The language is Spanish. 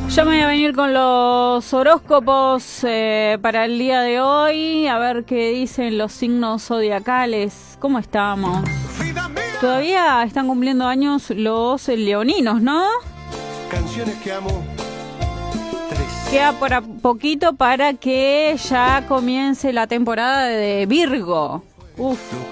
Ya me voy a venir con los horóscopos para el día de hoy, a ver qué dicen los signos zodiacales. ¿Cómo estamos? Todavía están cumpliendo años los leoninos, ¿no? Canciones que amo. 3. Queda por poquito para que ya comience la temporada de Virgo. Uf.